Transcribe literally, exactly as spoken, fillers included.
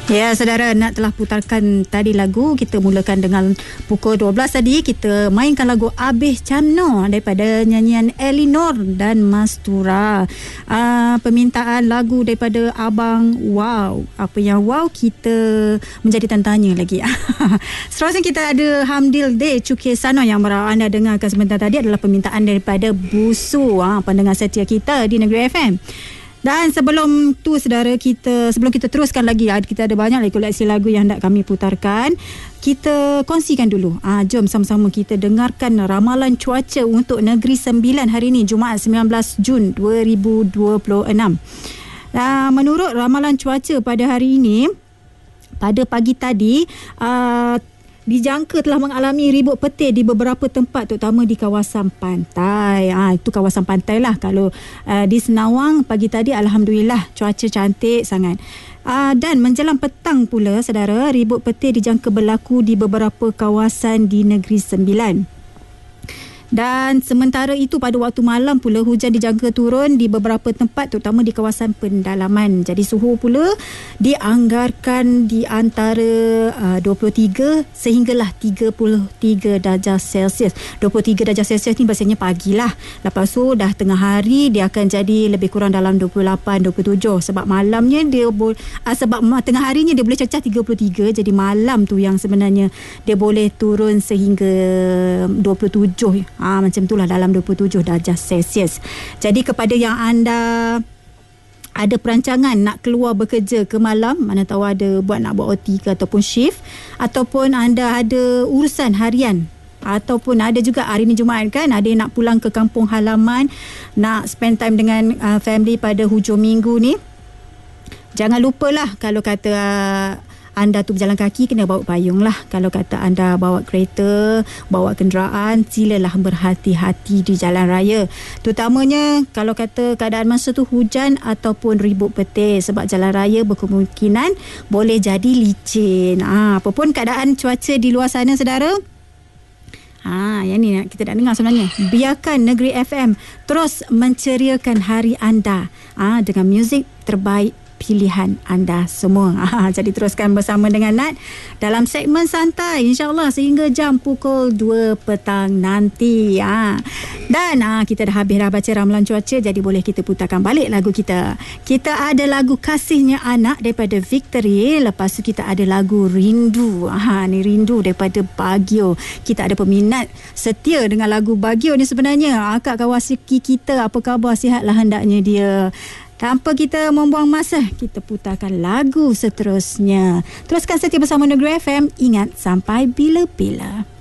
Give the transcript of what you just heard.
Ya, saudara, Nat telah putarkan tadi lagu. Kita mulakan dengan pukul dua belas tadi. Kita mainkan lagu Abih Camno daripada nyanyian Elinor dan Mastura. Uh, permintaan lagu daripada Abang Wow. Apa yang wow, kita menjadi tanya lagi. Seterusnya kita ada Hamdil Day Cukai Sano yang anda dengarkan sebentar tadi adalah permintaan daripada Busu, ha, pendengar setia kita di Negeri F M. Dan sebelum tu saudara, kita sebelum kita teruskan lagi, kita ada banyak lagi koleksi lagu yang hendak kami putarkan. Kita kongsikan dulu. Ah, jom sama-sama kita dengarkan ramalan cuaca untuk Negeri Sembilan hari ini, Jumaat sembilan belas Jun dua ribu dua puluh enam. Ah, menurut ramalan cuaca pada hari ini, pada pagi tadi, ah, dijangka telah mengalami ribut petir di beberapa tempat, terutama di kawasan pantai. Ha, itu kawasan pantai lah. Kalau uh, di Senawang pagi tadi, alhamdulillah cuaca cantik sangat. Uh, dan menjelang petang pula, saudara, ribut petir dijangka berlaku di beberapa kawasan di Negeri Sembilan. Dan sementara itu pada waktu malam pula hujan dijangka turun di beberapa tempat, terutama di kawasan pendalaman. Jadi suhu pula dianggarkan di antara uh, dua puluh tiga sehinggalah tiga puluh tiga darjah Celsius. dua puluh tiga darjah Celsius ni biasanya pagilah. Lepas tu dah tengah hari dia akan jadi lebih kurang dalam dua puluh lapan dua puluh tujuh, sebab malamnya dia bo- uh, sebab tengah harinya dia boleh cecah tiga puluh tiga, jadi malam tu yang sebenarnya dia boleh turun sehingga dua puluh tujuh. Ha, macam itulah, dalam dua puluh tujuh darjah Celsius. Jadi kepada yang anda ada perancangan nak keluar bekerja ke malam, mana tahu ada buat nak buat O T ke ataupun shift, ataupun anda ada urusan harian, ataupun ada juga hari ni Jumaat kan, ada yang nak pulang ke kampung halaman, nak spend time dengan uh, family pada hujung minggu ni, jangan lupalah kalau kata uh, anda tu berjalan kaki, kena bawa payung lah. Kalau kata anda bawa kereta, bawa kenderaan, silalah berhati-hati di jalan raya. Terutamanya kalau kata keadaan masa tu hujan ataupun ribut petir, sebab jalan raya berkemungkinan boleh jadi licin. Ha, apapun keadaan cuaca di luar sana, saudara, Ha, yang ni kita nak dengar sebenarnya. Biarkan Negeri F M terus menceriakan hari anda ha, dengan muzik terbaik pilihan anda semua. Ha, jadi teruskan bersama dengan Nat dalam segmen santai, insyaAllah sehingga jam pukul dua petang nanti. Ha. Dan ha, kita dah habis dah baca ramalan cuaca, jadi boleh kita putarkan balik lagu kita. Kita ada lagu Kasihnya Anak daripada Victory. Lepas tu kita ada lagu Rindu. Ha, ni Rindu daripada Baguio. Kita ada peminat setia dengan lagu Baguio ni sebenarnya. Akak Kawasaki kita, apa khabar? Sihatlah hendaknya dia. Tanpa kita membuang masa, kita putarkan lagu seterusnya. Teruskan setia bersama Negeri F M. Ingat, sampai bila-bila.